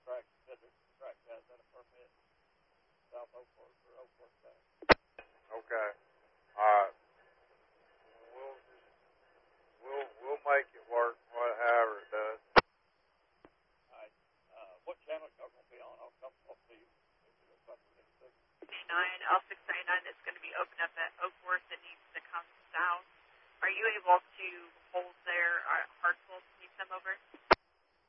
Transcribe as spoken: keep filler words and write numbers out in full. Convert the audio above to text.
track, said the track guys had a permit, South Oakport or Oakport Bank. Okay.